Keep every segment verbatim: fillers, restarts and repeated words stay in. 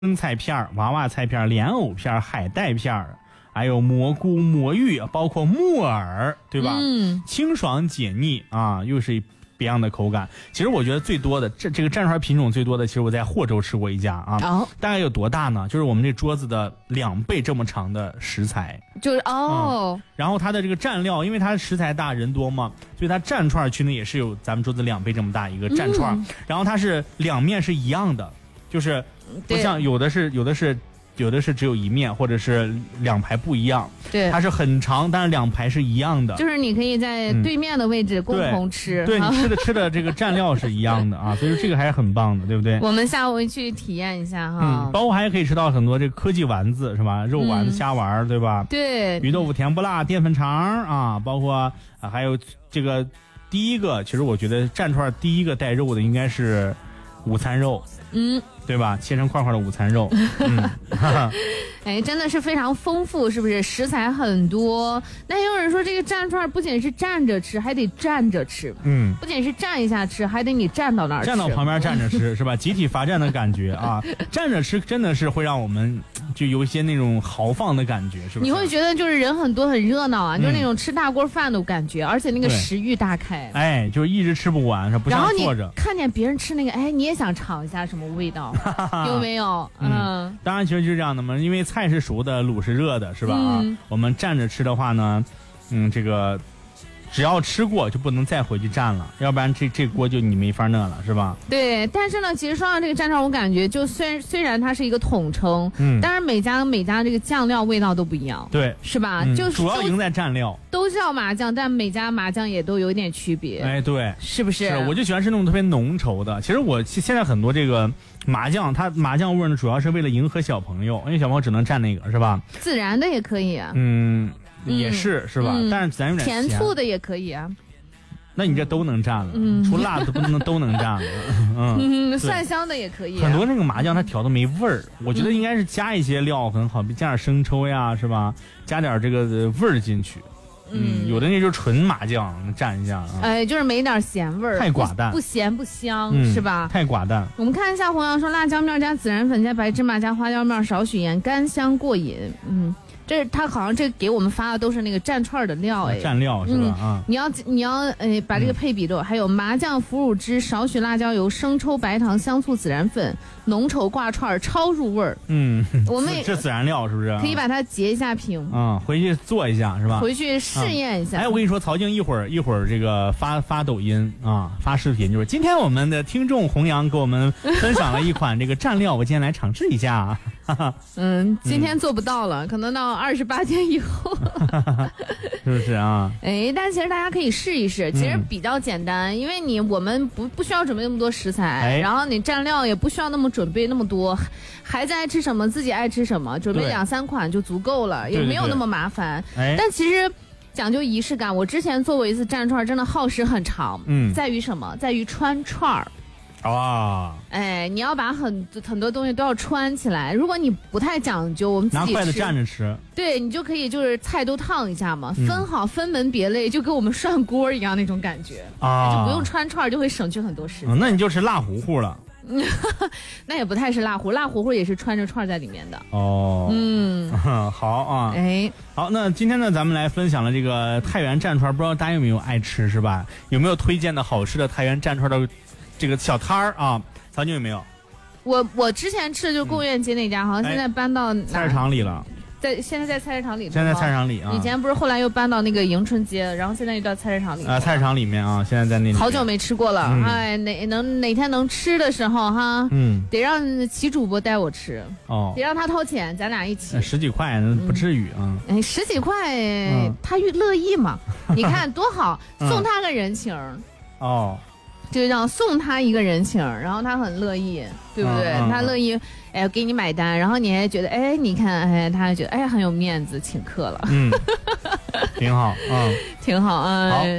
生菜片儿、娃娃菜片儿、莲藕片儿、海带片儿，还有蘑菇、魔芋，包括木耳，对吧？ 嗯， 清爽解腻啊，又是别样的口感。其实我觉得最多的这这个蘸串品种最多的，其实我在霍州吃过一家啊， 哦， 大概有多大呢？就是我们这桌子的两倍这么长的食材。 就是哦、 嗯，然后它的这个蘸料，因为它食材大人多嘛，所以它蘸串区呢也是有咱们桌子两倍这么大一个蘸串、嗯、然后它是两面是一样的，就是不像有的是有的是有的是只有一面，或者是两排不一样。 对， 它是很长，但是两排是一样的， 就是你可以在对面的位置共同吃。 嗯、对, 对你吃的吃的这个蘸料是一样的啊，所以说这个还是很棒的，对不对？ 我们下回去体验一下哈。 嗯，包括还可以吃到很多这个科技丸子是吧？肉丸子、嗯、虾丸，对吧？ 对， 鱼豆腐、甜不辣、淀粉肠啊，包括啊还有这个第一个，其实我觉得蘸串第一个带肉的应该是午餐肉。 嗯， 对吧？切成块块的午餐肉，嗯， 哎，真的是非常丰富，是不是？食材很多。那也有人说，这个蘸串不仅是蘸着吃，还得蘸着吃。嗯，不仅是蘸一下吃，还得你蘸到那儿吃， 蘸到旁边蘸着吃，是吧？集体罚站的感觉啊！蘸着吃真的是会让我们就有一些那种豪放的感觉，是不是？ 你会觉得就是人很多，很热闹啊，嗯、就是那种吃大锅饭的感觉，而且那个食欲大开。 哎，就是一直吃不完，是不像坐着。 看见别人吃那个，哎，你也想尝一下什么味道？有没有？嗯， 嗯当然，其实就是这样的嘛。因为菜是熟的，卤是热的，是吧？嗯、啊，我们蘸着吃的话呢，嗯，这个只要吃过就不能再回去蘸了，要不然这这锅就你没法弄了，是吧？ 对。但是呢，其实说到这个蘸串，我感觉就虽虽然它是一个统称，嗯，但是每家每家这个酱料味道都不一样， 对， 是吧？ 嗯、 就主要赢在蘸料。 都叫麻酱，但每家麻酱也都有点区别。 哎，对， 是不是？ 是，我就喜欢吃那种特别浓稠的。其实我现在很多这个麻酱，它麻酱味呢，主要是为了迎合小朋友，因为小朋友只能蘸那个，是吧？ 孜然的也可以啊。 嗯，也是，嗯、是吧？嗯、但是咱有点甜醋的也可以啊。 那你这都能蘸了，嗯、除辣的不能都能蘸了。 嗯，蒜香的也可以、啊。 很多那个麻酱它调的没味儿，我觉得应该是加一些料很好，加点生抽呀，是吧？加点这个味儿进去。嗯，有的那就是纯麻酱蘸一下啊， 哎，就是没点咸味儿， 太寡淡， 不, 不咸不香、嗯，是吧？ 太寡淡。 我们看一下红阳说，辣椒面加孜然粉加白芝麻加花椒面，少许盐，干香过瘾。嗯，这他好像这给我们发的都是那个蘸串的料，哎， 蘸料是吧？啊、嗯， 你要你要哎把这个配比的、嗯，还有麻酱、腐乳汁、少许辣椒油、生抽、白糖、香醋、孜然粉。浓稠挂串超入味儿，嗯，我们这孜然料是不是可以把它截一下屏？ 嗯，回去做一下是吧？ 回去试验一下。 嗯、哎，我跟你说，曹静一会儿一会儿这个发发抖音啊，发视频，就是今天我们的听众弘扬给我们分享了一款这个蘸料，我今天来尝试一下。 嗯，今天做不到了，嗯、可能到二十八天以后， 是不是啊？ 哎，但其实大家可以试一试，其实比较简单，嗯、因为你我们不不需要准备那么多食材，哎、然后你蘸料也不需要那么准备那么多，孩子爱吃什么自己爱吃什么，准备两三款就足够了，也没有那么麻烦。对对对，但其实讲究仪式感，我之前做过一次蘸串，真的耗时很长。嗯，在于什么？在于穿串儿。 啊， 哎，你要把很很多东西都要穿起来。如果你不太讲究，我们自己拿筷子蘸着吃， 对你就可以就是菜都烫一下嘛，嗯、分好分门别类，就跟我们涮锅一样那种感觉啊，就不用穿串，就会省去很多时间。 嗯、那你就吃辣糊糊了。 那也不太是辣糊，辣糊糊也是穿着串在里面的哦。嗯，好啊， 哎， 好，那今天呢，咱们来分享了这个太原蘸串，不知道大家有没有爱吃是吧？有没有推荐的好吃的太原蘸串的这个小摊儿啊？曹静有没有？ 我我之前吃的就是贡院街那家，嗯、好像现在搬到菜市场里了。 在现在在菜市场里， 现在在菜市场里啊。 以前不是后来又搬到那个迎春街，然后现在又到菜市场里。 啊、呃，菜市场里面啊，现在在那里。 好久没吃过了，嗯、哎，哪能哪天能吃的时候哈，嗯，得让齐主播带我吃哦，得让他掏钱，咱俩一起。 呃、十几块不至于啊。 哎、嗯，十几块、嗯、他乐意嘛？你看多好，送他个人情。嗯、哦。就让送他一个人情，然后他很乐意，对不对？嗯嗯、他乐意，哎，给你买单，然后你还觉得，哎，你看，哎，他还觉得，哎，很有面子，请客了， 嗯，挺好，嗯， 挺好啊。 好，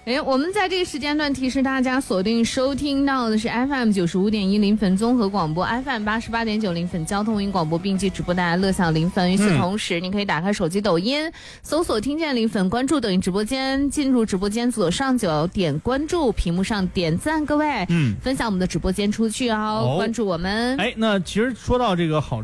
哎，我们在这个时间段提示大家锁定收听到的是 F M 九十五点一临汾综合广播 ，F M 八十八点九临汾交通音广播，并且直播大家乐享临汾。与此同时，你可以打开手机抖音，搜索听见临汾，关注抖音直播间，进入直播间左上角点关注，屏幕上点赞，各位，嗯，分享我们的直播间出去哦，哦关注我们。 哎，那其实说到这个好。